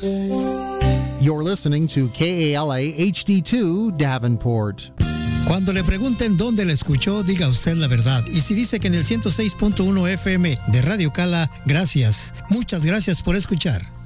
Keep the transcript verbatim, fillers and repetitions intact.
You're listening to K A L A H D two Davenport. Cuando le pregunten dónde la escuchó, diga usted la verdad. Y si dice que en el ciento seis punto uno F M de Radio Cala, gracias. Muchas gracias por escuchar.